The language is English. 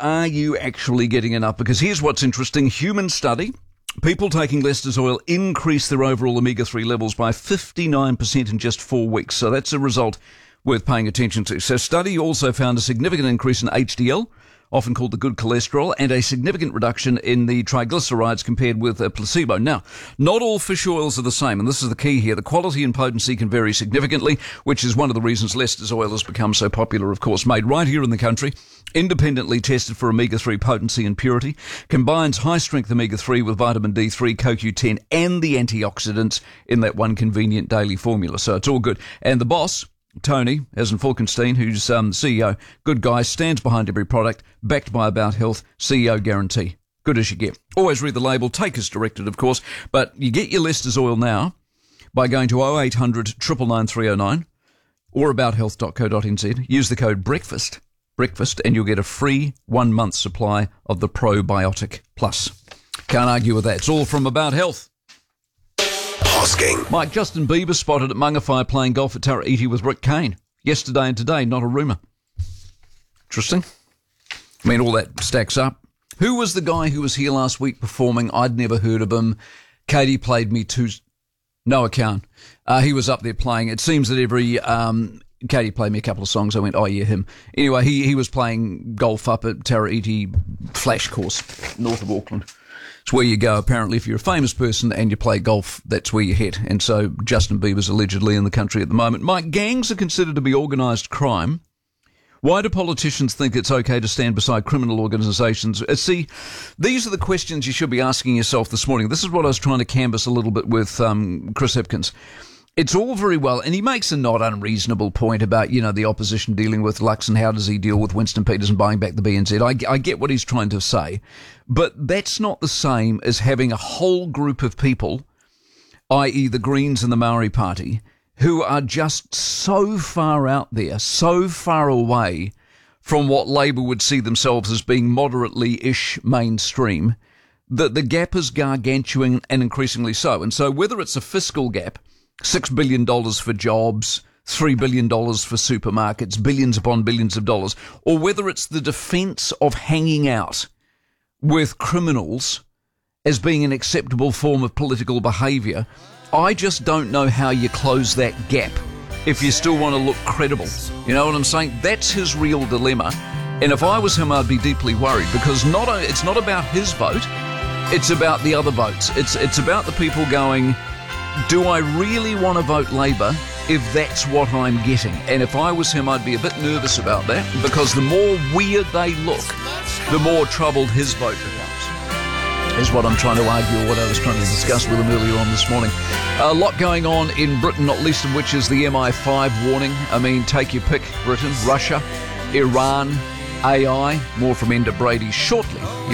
are you actually getting enough? Because here's what's interesting. Human study. People taking Lester's oil increase their overall omega-3 levels by 59% in just 4 weeks. So that's a result worth paying attention to. So study also found a significant increase in HDL, often called the good cholesterol, and a significant reduction in the triglycerides compared with a placebo. Now, not all fish oils are the same, and this is the key here. The quality and potency can vary significantly, which is one of the reasons Lester's oil has become so popular, of course. Made right here in the country, independently tested for omega-3 potency and purity, combines high-strength omega-3 with vitamin D3, CoQ10, and the antioxidants in that one convenient daily formula. So it's all good. And the boss, Tony, as in Falkenstein, who's CEO, good guy, stands behind every product, backed by About Health, CEO guarantee. Good as you get. Always read the label, take as directed, of course, but you get your Lester's oil now by going to 0800 999 309 or abouthealth.co.nz. Use the code BREAKFAST, and you'll get a free 1 month supply of the Probiotic Plus. Can't argue with that. It's all from About Health. Mike, Justin Bieber spotted at Mangawhai playing golf at Taraiti with Rick Kane. Yesterday and today, not a rumour. Interesting. I mean, all that stacks up. Who was the guy who was here last week performing? I'd never heard of him. Katie played me no account. He was up there playing. It seems that Katie played me a couple of songs. I went, oh yeah, him. Anyway, he was playing golf up at Taraiti Flash Course, north of Auckland. It's where you go, apparently, if you're a famous person and you play golf, that's where you head. And so Justin Bieber's allegedly in the country at the moment. Mike, gangs are considered to be organised crime. Why do politicians think it's okay to stand beside criminal organisations? See, these are the questions you should be asking yourself this morning. This is what I was trying to canvass a little bit with Chris Hipkins. It's all very well, and he makes a not unreasonable point about, the opposition dealing with Lux and how does he deal with Winston Peters and buying back the BNZ. I get what he's trying to say, but that's not the same as having a whole group of people, i.e. the Greens and the Maori Party, who are just so far out there, so far away from what Labour would see themselves as being moderately-ish mainstream, that the gap is gargantuan and increasingly so. And so whether it's a fiscal gap, $6 billion for jobs, $3 billion for supermarkets, billions upon billions of dollars, or whether it's the defence of hanging out with criminals as being an acceptable form of political behaviour, I just don't know how you close that gap if you still want to look credible. You know what I'm saying? That's his real dilemma. And if I was him, I'd be deeply worried, because it's not about his vote, it's about the other votes. It's about the people going, do I really want to vote Labour if that's what I'm getting? And if I was him, I'd be a bit nervous about that, because the more weird they look, the more troubled his vote becomes, is what I'm trying to argue, or what I was trying to discuss with him earlier on this morning. A lot going on in Britain, not least of which is the MI5 warning. I mean, take your pick, Britain, Russia, Iran, AI. More from Enda Brady shortly.